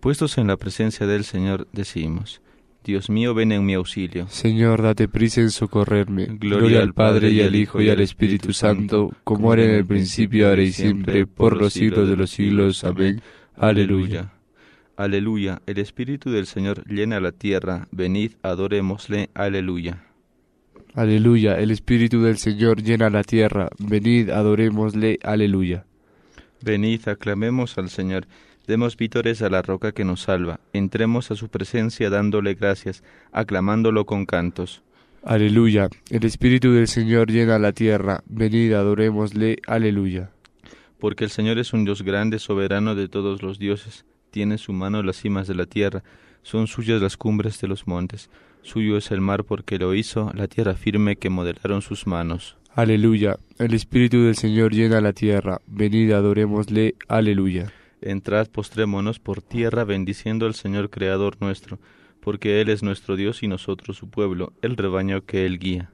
Puestos en la presencia del Señor, decimos: Dios mío, ven en mi auxilio. Señor, date prisa en socorrerme. Gloria al Padre, y al Hijo, y al Espíritu Santo, como era en el principio, ahora y siempre, por los siglos de los siglos. Amén. Aleluya. Aleluya. El Espíritu del Señor llena la tierra. Venid, adorémosle. Aleluya. Aleluya. El Espíritu del Señor llena la tierra. Venid, adorémosle. Aleluya. Venid, aclamemos al Señor. Demos vítores a la roca que nos salva. Entremos a su presencia dándole gracias, aclamándolo con cantos. Aleluya. El Espíritu del Señor llena la tierra. Venid, adorémosle. Aleluya. Porque el Señor es un Dios grande, soberano de todos los dioses. Tiene en su mano las cimas de la tierra. Son suyas las cumbres de los montes. Suyo es el mar porque lo hizo, la tierra firme que modelaron sus manos. Aleluya. El Espíritu del Señor llena la tierra. Venid, adorémosle. Aleluya. Entrad, postrémonos por tierra, bendiciendo al Señor Creador nuestro, porque Él es nuestro Dios y nosotros su pueblo, el rebaño que Él guía.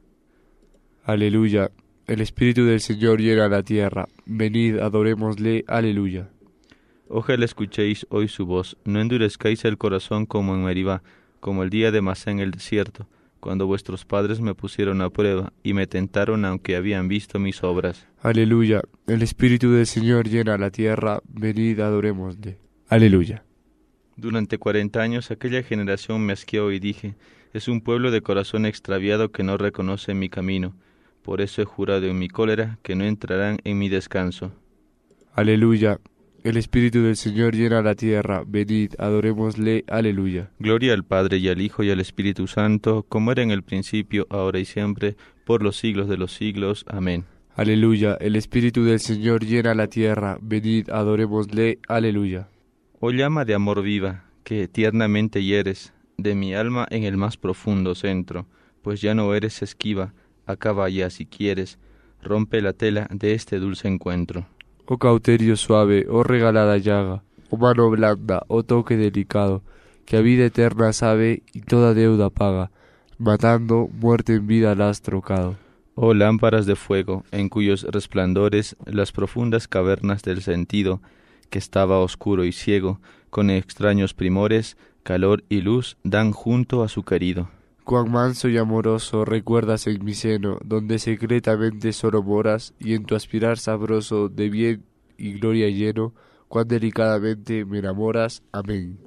Aleluya. El Espíritu del Señor llena la tierra. Venid, adorémosle. Aleluya. Ojalá escuchéis hoy su voz, no endurezcáis el corazón como en Meribá, como el día de Masá en el desierto, cuando vuestros padres me pusieron a prueba y me tentaron aunque habían visto mis obras. Aleluya. El Espíritu del Señor llena la tierra. Venid, adorémosle. Aleluya. Durante 40 años aquella generación me asqueó y dije: es un pueblo de corazón extraviado que no reconoce mi camino. Por eso he jurado en mi cólera que no entrarán en mi descanso. Aleluya. El Espíritu del Señor llena la tierra. Venid, adorémosle. Aleluya. Gloria al Padre, y al Hijo, y al Espíritu Santo, como era en el principio, ahora y siempre, por los siglos de los siglos. Amén. Aleluya. El Espíritu del Señor llena la tierra. Venid, adorémosle. Aleluya. Oh llama de amor viva, que tiernamente hieres de mi alma en el más profundo centro, pues ya no eres esquiva, acaba ya si quieres, rompe la tela de este dulce encuentro. Oh cauterio suave, oh regalada llaga, oh mano blanda, oh toque delicado, que a vida eterna sabe y toda deuda paga, matando, muerte en vida la has trocado. Oh lámparas de fuego, en cuyos resplandores las profundas cavernas del sentido, que estaba oscuro y ciego, con extraños primores, calor y luz dan junto a su querido. Cuán manso y amoroso recuerdas en mi seno, donde secretamente solo moras, y en tu aspirar sabroso de bien y gloria lleno, cuán delicadamente me enamoras. Amén.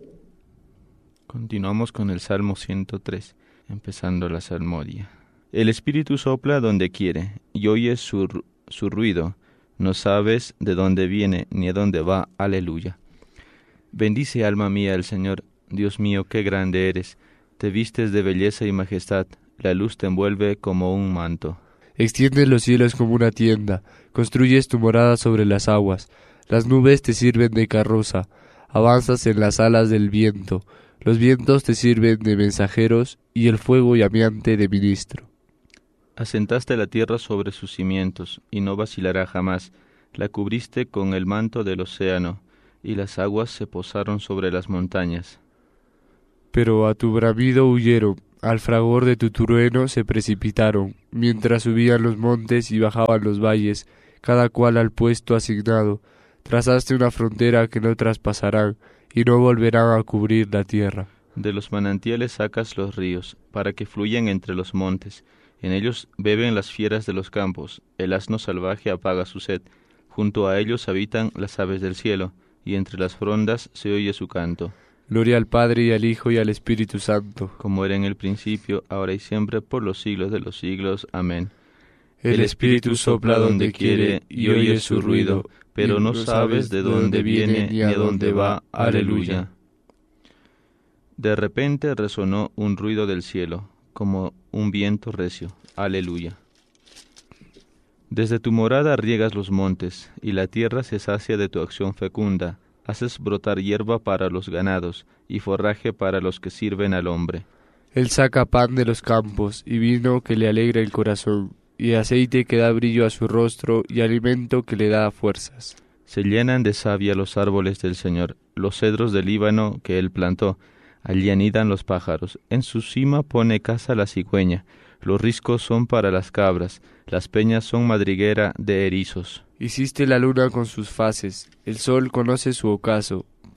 Continuamos con el Salmo 103, empezando la salmodia. El Espíritu sopla donde quiere, y oyes su ruido, no sabes de dónde viene ni a dónde va. Aleluya. Bendice alma mía al Señor, Dios mío, qué grande eres. Te vistes de belleza y majestad, la luz te envuelve como un manto. Extiendes los cielos como una tienda, construyes tu morada sobre las aguas, las nubes te sirven de carroza, avanzas en las alas del viento, los vientos te sirven de mensajeros y el fuego llameante de ministro. Asentaste la tierra sobre sus cimientos, y no vacilará jamás, la cubriste con el manto del océano, y las aguas se posaron sobre las montañas. Pero a tu bramido huyeron, al fragor de tu trueno se precipitaron, mientras subían los montes y bajaban los valles, cada cual al puesto asignado. Trazaste una frontera que no traspasarán, y no volverán a cubrir la tierra. De los manantiales sacas los ríos, para que fluyan entre los montes. En ellos beben las fieras de los campos, el asno salvaje apaga su sed. Junto a ellos habitan las aves del cielo, y entre las frondas se oye su canto. Gloria al Padre, y al Hijo, y al Espíritu Santo. Como era en el principio, ahora y siempre, por los siglos de los siglos. Amén. El Espíritu sopla donde quiere, y oyes su ruido, pero no sabes de dónde viene ni a dónde va. Aleluya. De repente resonó un ruido del cielo, como un viento recio. Aleluya. Desde tu morada riegas los montes, y la tierra se sacia de tu acción fecunda. Haces brotar hierba para los ganados, y forraje para los que sirven al hombre. Él saca pan de los campos, y vino que le alegra el corazón, y aceite que da brillo a su rostro, y alimento que le da fuerzas. Se llenan de savia los árboles del Señor, los cedros del Líbano que él plantó. Allí anidan los pájaros, en su cima pone casa la cigüeña. Los riscos son para las cabras, las peñas son madriguera de erizos. Hiciste la luna con sus fases, el sol conoce su ocaso,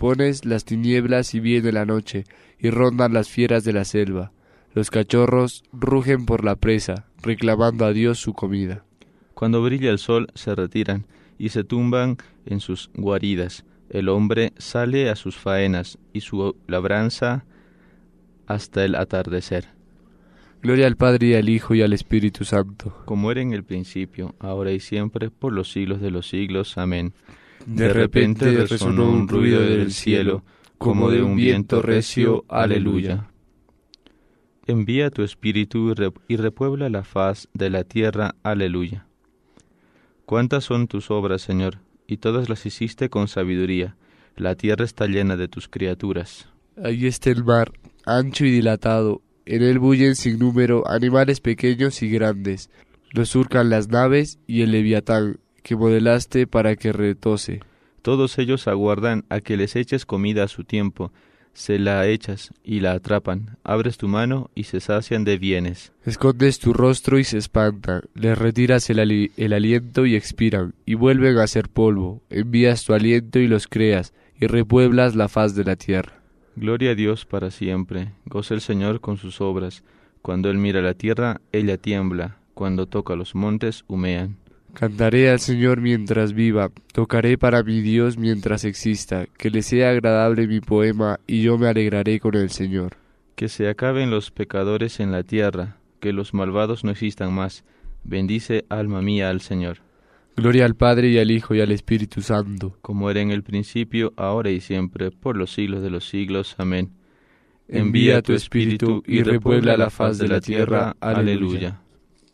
pones las tinieblas y viene la noche, y rondan las fieras de la selva. Los cachorros rugen por la presa, reclamando a Dios su comida. Cuando brilla el sol, se retiran y se tumban en sus guaridas. El hombre sale a sus faenas y su labranza hasta el atardecer. Gloria al Padre y al Hijo y al Espíritu Santo. Como era en el principio, ahora y siempre, por los siglos de los siglos. Amén. De repente resonó un ruido del cielo, como de un viento recio. Aleluya. Envía tu Espíritu y repuebla la faz de la tierra. Aleluya. Cuántas son tus obras, Señor, y todas las hiciste con sabiduría. La tierra está llena de tus criaturas. Ahí está el mar, ancho y dilatado. En él bullen sin número animales pequeños y grandes. Lo surcan las naves y el leviatán, que modelaste para que retose. Todos ellos aguardan a que les eches comida a su tiempo. Se la echas y la atrapan. Abres tu mano y se sacian de bienes. Escondes tu rostro y se espantan. Les retiras el aliento y expiran, y vuelven a ser polvo. Envías tu aliento y los creas, y repueblas la faz de la tierra. Gloria a Dios para siempre. Goza el Señor con sus obras. Cuando Él mira la tierra, ella tiembla. Cuando toca los montes, humean. Cantaré al Señor mientras viva, tocaré para mi Dios mientras exista, que le sea agradable mi poema, y yo me alegraré con el Señor. Que se acaben los pecadores en la tierra, que los malvados no existan más. Bendice, alma mía, al Señor. Gloria al Padre y al Hijo y al Espíritu Santo. Como era en el principio, ahora y siempre, por los siglos de los siglos. Amén. Envía tu Espíritu y repuebla la faz de la tierra. Aleluya.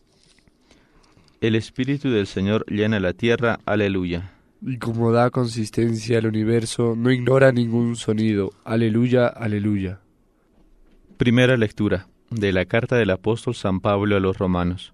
El Espíritu del Señor llena la tierra. Aleluya. Y como da consistencia al universo, no ignora ningún sonido. Aleluya, aleluya. Primera lectura de la carta del apóstol San Pablo a los romanos.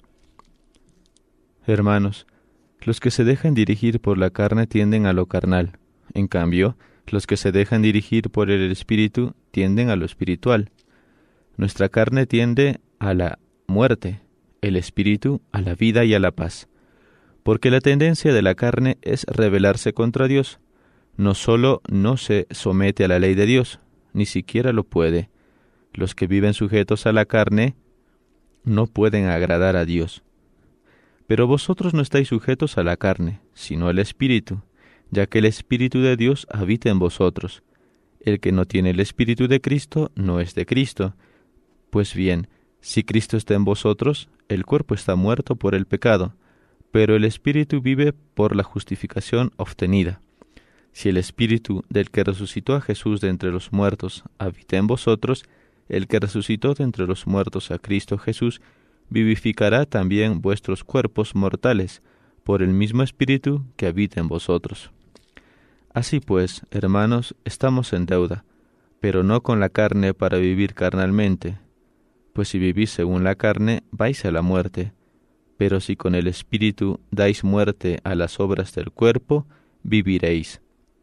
Hermanos, los que se dejan dirigir por la carne tienden a lo carnal. En cambio, los que se dejan dirigir por el Espíritu tienden a lo espiritual. Nuestra carne tiende a la muerte, el Espíritu a la vida y a la paz. Porque la tendencia de la carne es rebelarse contra Dios. No solo no se somete a la ley de Dios, ni siquiera lo puede. Los que viven sujetos a la carne no pueden agradar a Dios. Pero vosotros no estáis sujetos a la carne, sino al Espíritu, ya que el Espíritu de Dios habita en vosotros. El que no tiene el Espíritu de Cristo no es de Cristo. Pues bien, si Cristo está en vosotros, el cuerpo está muerto por el pecado, pero el Espíritu vive por la justificación obtenida. Si el Espíritu del que resucitó a Jesús de entre los muertos habita en vosotros, el que resucitó de entre los muertos a Cristo Jesús vivificará también vuestros cuerpos mortales, por el mismo Espíritu que habita en vosotros. Así pues, hermanos, estamos en deuda, pero no con la carne para vivir carnalmente, pues si vivís según la carne, vais a la muerte, pero si con el Espíritu dais muerte a las obras del cuerpo, viviréis.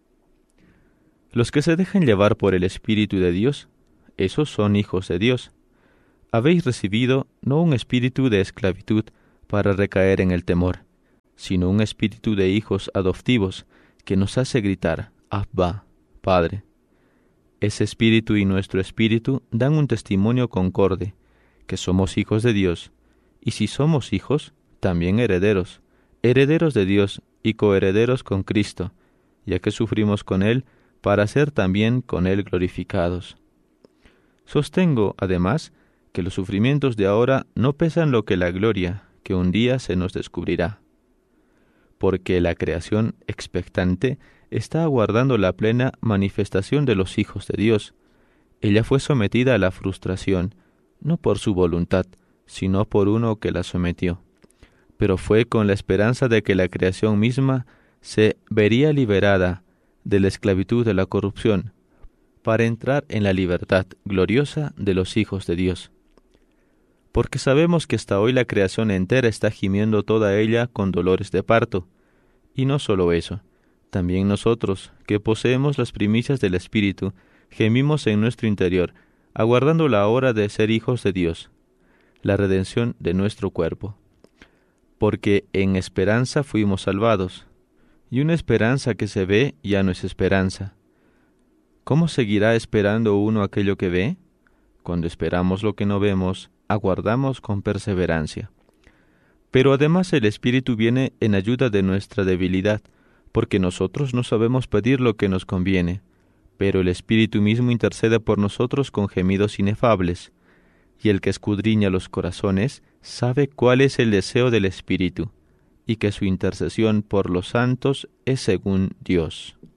Los que se dejan llevar por el Espíritu de Dios, esos son hijos de Dios. Habéis recibido no un espíritu de esclavitud para recaer en el temor, sino un espíritu de hijos adoptivos que nos hace gritar, Abba, Padre. Ese espíritu y nuestro espíritu dan un testimonio concorde, que somos hijos de Dios, y si somos hijos, también herederos, herederos de Dios y coherederos con Cristo, ya que sufrimos con Él para ser también con Él glorificados. Sostengo, además, que los sufrimientos de ahora no pesan lo que la gloria, que un día se nos descubrirá. Porque la creación expectante está aguardando la plena manifestación de los hijos de Dios. Ella fue sometida a la frustración, no por su voluntad, sino por uno que la sometió. Pero fue con la esperanza de que la creación misma se vería liberada de la esclavitud de la corrupción, para entrar en la libertad gloriosa de los hijos de Dios. Porque sabemos que hasta hoy la creación entera está gimiendo toda ella con dolores de parto. Y no solo eso, también nosotros, que poseemos las primicias del Espíritu, gemimos en nuestro interior, aguardando la hora de ser hijos de Dios, la redención de nuestro cuerpo. Porque en esperanza fuimos salvados, y una esperanza que se ve ya no es esperanza. ¿Cómo seguirá esperando uno aquello que ve? Cuando esperamos lo que no vemos, aguardamos con perseverancia. Pero además el Espíritu viene en ayuda de nuestra debilidad, porque nosotros no sabemos pedir lo que nos conviene, pero el Espíritu mismo intercede por nosotros con gemidos inefables, y el que escudriña los corazones sabe cuál es el deseo del Espíritu, y que su intercesión por los santos es según Dios.